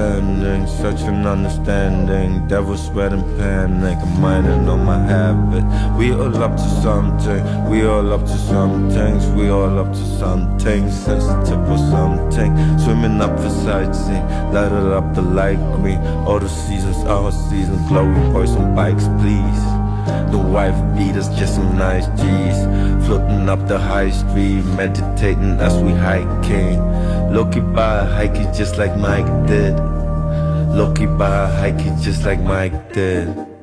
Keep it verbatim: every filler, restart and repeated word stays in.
standing, searching understanding. Devil sweating panic, I'm minding on my habit. We all up to something, we all up to some things. We all up to some things, sensitive for something. Swimming up for sightseeing, light it up the light green. All the seasons, our seasons, glory boys on bikes, please. The wife beaters, just some nice G's. Floating up the high street, meditating as we hiking. Loki by hiking just like Mike did. Loki by hiking just like Mike did.